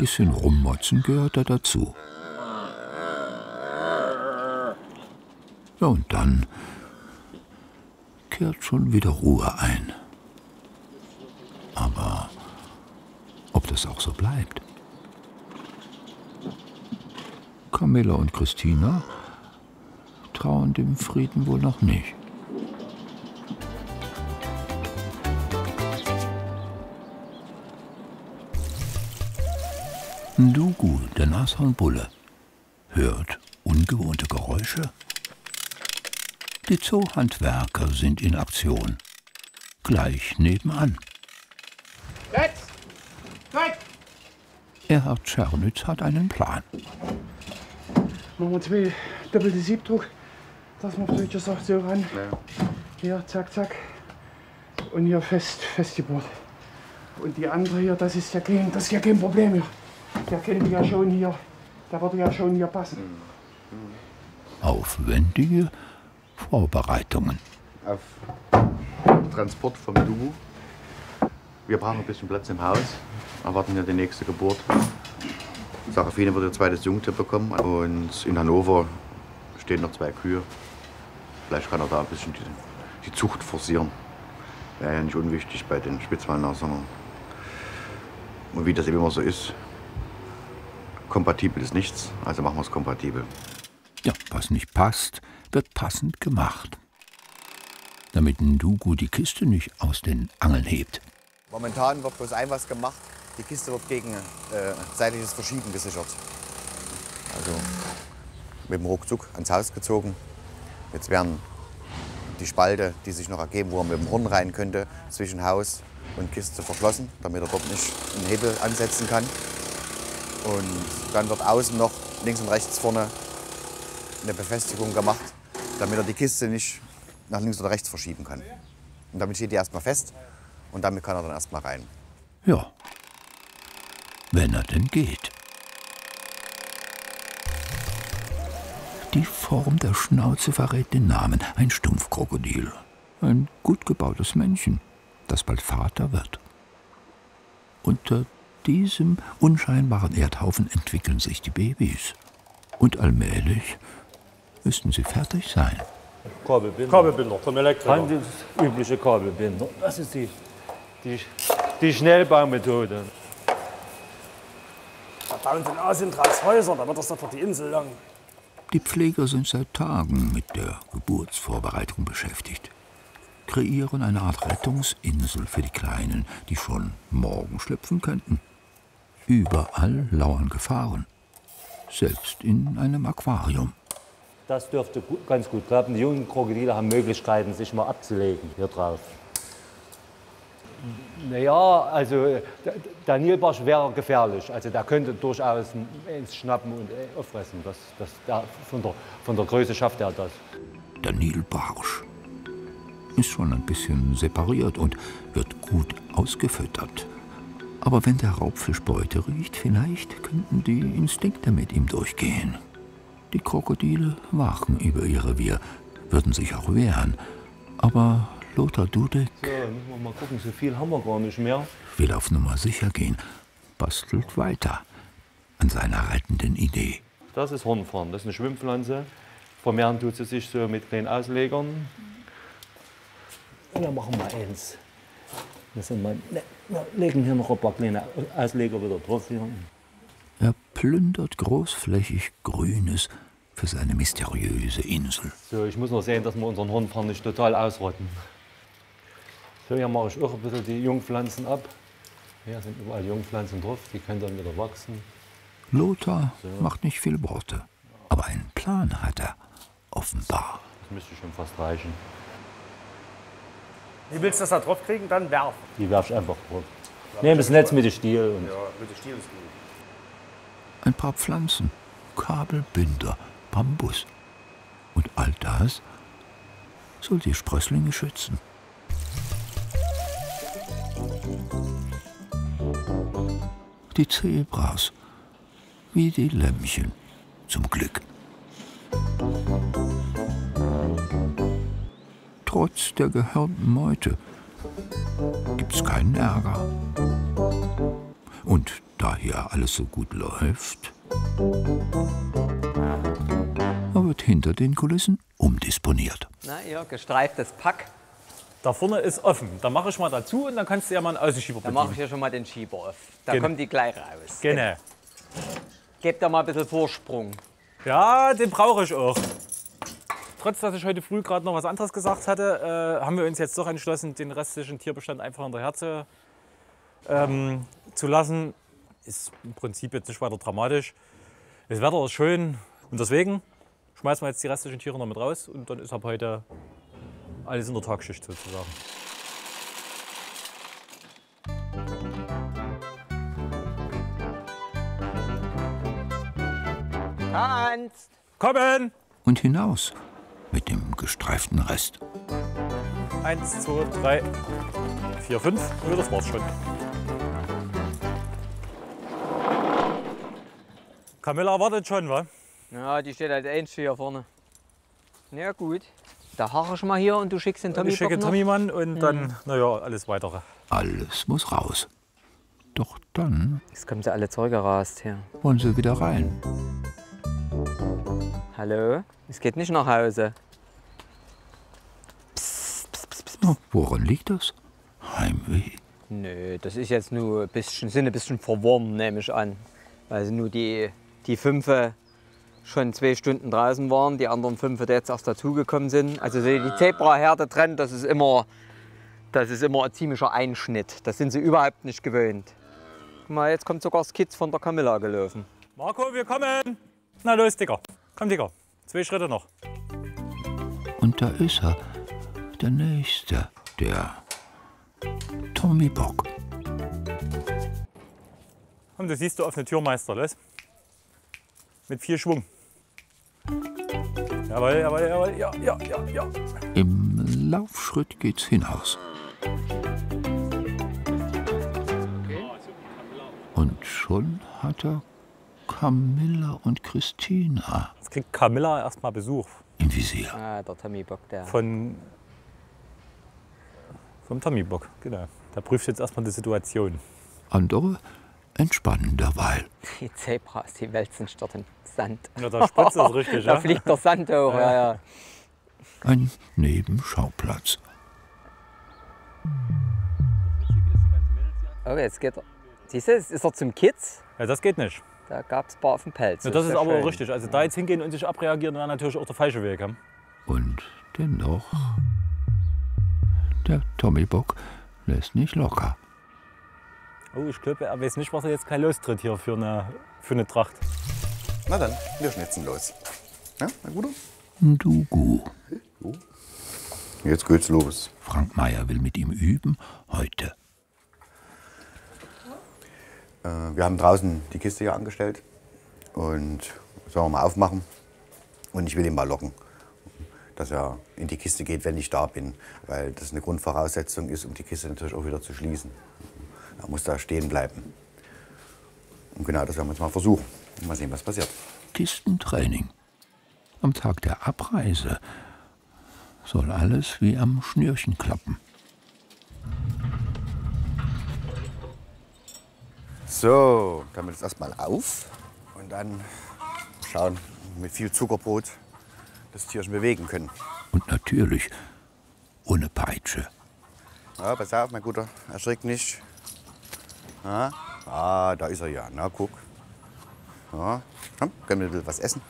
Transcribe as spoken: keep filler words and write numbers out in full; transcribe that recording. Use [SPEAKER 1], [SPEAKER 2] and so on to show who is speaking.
[SPEAKER 1] Bisschen rummotzen gehört da dazu. Ja, und dann kehrt schon wieder Ruhe ein. Aber ob das auch so bleibt? Camilla und Christina trauen dem Frieden wohl noch nicht. Ndugu, der Nashornbulle, hört ungewohnte Geräusche. Die Zoohandwerker sind in Aktion. Gleich nebenan.
[SPEAKER 2] Jetzt! Nein!
[SPEAKER 1] Erhard Czernitz hat einen Plan.
[SPEAKER 2] Machen wir zwei doppelte Siebdruck, dass man auf Deutsch sagt, so ran. Ja. Hier, zack, zack. Und hier fest, festgebohrt. Und die andere hier, das ist ja kein, das ist ja kein Problem hier. Der kennt ja schon hier, der würde ja schon hier passen.
[SPEAKER 1] Aufwendige Vorbereitungen.
[SPEAKER 3] Auf Transport vom Ndugu. Wir brauchen ein bisschen Platz im Haus, erwarten ja die nächste Geburt. Sarafine wird ihr zweites Jungtier bekommen und in Hannover stehen noch zwei Kühe. Vielleicht kann er da ein bisschen die, die Zucht forcieren. Wäre ja nicht unwichtig bei den Spitzwalnashörnern. Und wie das eben immer so ist, kompatibel ist nichts, also machen wir es kompatibel.
[SPEAKER 1] Ja, was nicht passt, wird passend gemacht. Damit Ndugu die Kiste nicht aus den Angeln hebt.
[SPEAKER 4] Momentan wird bloß ein was gemacht. Die Kiste wird gegen äh, seitliches Verschieben gesichert. Also mit dem Ruckzuck ans Haus gezogen. Jetzt werden die Spalte, die sich noch ergeben, wo man mit dem Horn rein könnte, zwischen Haus und Kiste verschlossen, damit er dort nicht einen Hebel ansetzen kann. Und dann wird außen noch links und rechts vorne eine Befestigung gemacht, damit er die Kiste nicht nach links oder rechts verschieben kann. Und damit steht die erstmal fest und damit kann er dann erstmal rein.
[SPEAKER 1] Ja, wenn er denn geht. Die Form der Schnauze verrät den Namen, ein Stumpfkrokodil. Ein gut gebautes Männchen, das bald Vater wird. Unter diesem unscheinbaren Erdhaufen entwickeln sich die Babys. Und allmählich müssten sie fertig sein.
[SPEAKER 5] Kabelbinder.
[SPEAKER 6] Kabelbinder vom Elektriker.
[SPEAKER 5] Handelsübliche Kabelbinder. Das ist die, die, die Schnellbaumethode.
[SPEAKER 6] Da bauen sie in Asien draus Häuser, da wird das doch für die Insel lang.
[SPEAKER 1] Die Pfleger sind seit Tagen mit der Geburtsvorbereitung beschäftigt. Kreieren eine Art Rettungsinsel für die Kleinen, die schon morgen schlüpfen könnten. Überall lauern Gefahren. Selbst in einem Aquarium.
[SPEAKER 5] Das dürfte gut, ganz gut klappen. Die jungen Krokodile haben Möglichkeiten, sich mal abzulegen hier drauf. Naja, also der Nilbarsch wäre gefährlich. Also der könnte durchaus ins Schnappen und auffressen. Das, das, der, von, der, von der Größe schafft er das.
[SPEAKER 1] Der Nilbarsch ist schon ein bisschen separiert und wird gut ausgefüttert. Aber wenn der Raubfisch Beute riecht, vielleicht könnten die Instinkte mit ihm durchgehen. Die Krokodile wachen über ihr Revier, würden sich auch wehren. Aber Lothar Dudek
[SPEAKER 5] so, müssen wir mal gucken, so viel haben wir gar nicht mehr.
[SPEAKER 1] Will auf Nummer sicher gehen, bastelt weiter an seiner rettenden Idee.
[SPEAKER 5] Das ist Hornfarn, das ist eine Schwimmpflanze. Vermehren tut sie sich so mit kleinen Auslegern. Und dann machen wir eins. Wir, sind mal, ne, wir legen hier noch ein paar kleine Ausleger wieder drauf. Hier.
[SPEAKER 1] Er plündert großflächig Grünes für seine mysteriöse Insel.
[SPEAKER 5] So, ich muss noch sehen, dass wir unseren Hornfarn nicht total ausrotten. So, hier mache ich auch ein bisschen die Jungpflanzen ab. Hier sind überall Jungpflanzen drauf, die können dann wieder wachsen.
[SPEAKER 1] Lothar
[SPEAKER 5] so.
[SPEAKER 1] macht nicht viel Worte, aber einen Plan hat er, offenbar.
[SPEAKER 5] Das müsste schon fast reichen.
[SPEAKER 6] Wie willst du das da drauf kriegen? Dann werfen.
[SPEAKER 5] Die werfe ich einfach drauf. Nehmen das Netz mit dem Stiel. Und
[SPEAKER 6] ja, mit dem Stiel ist gut.
[SPEAKER 1] Ein paar Pflanzen, Kabelbinder, Bambus. Und all das soll die Sprösslinge schützen. Die Zebras, wie die Lämmchen, zum Glück. Trotz der gehörnten Meute gibt's keinen Ärger. Und da hier alles so gut läuft, wird hinter den Kulissen umdisponiert.
[SPEAKER 7] Na, ihr gestreiftes Pack.
[SPEAKER 5] Da vorne ist offen. Da mache ich mal dazu und dann kannst du ja mal einen Außenschieber
[SPEAKER 7] Da
[SPEAKER 5] bedienen.
[SPEAKER 7] mache ich ja schon mal den Schieber auf. Da
[SPEAKER 5] Genau.
[SPEAKER 7] kommt die gleich raus.
[SPEAKER 5] Genau.
[SPEAKER 7] Gebt da mal ein bisschen Vorsprung.
[SPEAKER 5] Ja, den brauche ich auch. Trotz, dass ich heute früh gerade noch was anderes gesagt hatte, äh, haben wir uns jetzt doch entschlossen, den restlichen Tierbestand einfach hinterher zu, ähm, zu lassen. Ist im Prinzip jetzt nicht weiter dramatisch. Das Wetter ist schön und deswegen schmeißen wir jetzt die restlichen Tiere noch mit raus und dann ist ab heute alles in der Tagschicht sozusagen.
[SPEAKER 7] Hans!
[SPEAKER 5] Kommen!
[SPEAKER 1] Und hinaus mit dem gestreiften Rest.
[SPEAKER 5] Eins, zwei, drei, vier, fünf. Ja, das war's schon. Camilla wartet schon, wa?
[SPEAKER 7] Ja, die steht als Einzige hier vorne. Na gut. Da harre ich mal hier und du schickst den Tommy.
[SPEAKER 5] Ich schicke
[SPEAKER 7] noch.
[SPEAKER 5] Tommy Mann und dann, naja, alles weitere.
[SPEAKER 1] Alles muss raus. Doch dann
[SPEAKER 7] Jetzt kommen sie alle zurückgerast hier.
[SPEAKER 1] wollen sie wieder rein.
[SPEAKER 7] Hallo? Es geht nicht nach Hause.
[SPEAKER 1] Oh, woran liegt das? Heimweh.
[SPEAKER 7] Nö, das ist jetzt nur ein bisschen, sind ein bisschen verworren, nehme ich an. Weil sie nur die, die Fünfe schon zwei Stunden draußen waren, die anderen fünf, die jetzt erst dazugekommen sind. Also die Zebraherde-Trend, das ist immer, das ist immer ein ziemlicher Einschnitt. Das sind sie überhaupt nicht gewöhnt. Guck mal, jetzt kommt sogar das Kids von der Camilla gelaufen.
[SPEAKER 5] Marco, wir kommen! Na los, Dicker. Komm, Dicker. Zwei Schritte noch.
[SPEAKER 1] Und da ist er, der Nächste, der Tommy Bock.
[SPEAKER 5] Komm, du siehst du offene Türmeister, los. Mit viel Schwung. Jawohl, jawohl, jawohl, ja, ja, ja, ja.
[SPEAKER 1] Im Laufschritt geht's hinaus. Und schon hat er Camilla und Christina
[SPEAKER 5] Jetzt kriegt Camilla erstmal Besuch
[SPEAKER 1] im Visier.
[SPEAKER 7] Ah, der Tommy Bock, der.
[SPEAKER 5] von vom Tommy Bock, genau. Der prüft jetzt erstmal die Situation.
[SPEAKER 1] Andere entspannen derweil.
[SPEAKER 7] Die Zebras, die wälzen sich dort im Sand.
[SPEAKER 5] Ja, da spritzt es richtig,
[SPEAKER 7] Da
[SPEAKER 5] ja.
[SPEAKER 7] fliegt der Sand hoch, ja, ja.
[SPEAKER 1] Ein Nebenschauplatz.
[SPEAKER 7] Oh, jetzt geht er. Siehst du, jetzt ist er zum Kids.
[SPEAKER 5] Ja, das geht nicht.
[SPEAKER 7] Da gab es ein paar auf dem Pelz.
[SPEAKER 5] Ja, das ist
[SPEAKER 7] ja
[SPEAKER 5] aber
[SPEAKER 7] schön.
[SPEAKER 5] auch richtig. Also da jetzt hingehen und sich abreagieren, wäre natürlich auch der falsche Weg. Ja?
[SPEAKER 1] Und dennoch, der Tommy Bock lässt nicht locker.
[SPEAKER 5] Oh, ich glaube, er weiß nicht, was er jetzt kein lostritt hier für eine, für eine Tracht.
[SPEAKER 4] Na dann, wir schnitzen los. Ja, mein Guter?
[SPEAKER 1] Dugu.
[SPEAKER 4] Jetzt geht's los.
[SPEAKER 1] Frank Meyer will mit ihm üben, heute.
[SPEAKER 4] Äh, wir haben draußen die Kiste hier angestellt und sollen wir mal aufmachen. Und ich will ihn mal locken, dass er in die Kiste geht, wenn ich da bin, weil das eine Grundvoraussetzung ist, um die Kiste natürlich auch wieder zu schließen. Er muss da stehen bleiben. Und genau das werden wir jetzt mal versuchen. Mal sehen, was passiert.
[SPEAKER 1] Kistentraining. Am Tag der Abreise soll alles wie am Schnürchen klappen.
[SPEAKER 4] So, damit jetzt erstmal auf und dann schauen, mit viel Zuckerbrot das Tierchen bewegen können.
[SPEAKER 1] Und natürlich ohne Peitsche.
[SPEAKER 4] Ja, pass auf, mein Guter, erschrick nicht. Ja, ah, da ist er ja. Na, guck. Ja, komm, können wir ein bisschen was essen?